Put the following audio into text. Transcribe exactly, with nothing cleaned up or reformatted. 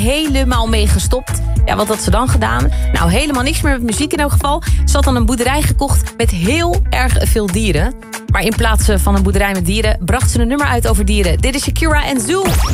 helemaal mee gestopt. Ja, wat had ze dan gedaan? Nou, helemaal niks meer met muziek in elk geval. Ze had dan een boerderij gekocht met heel erg veel dieren. Maar in plaats van een boerderij met dieren bracht ze een nummer uit over dieren. Dit is Shakira en Zoo.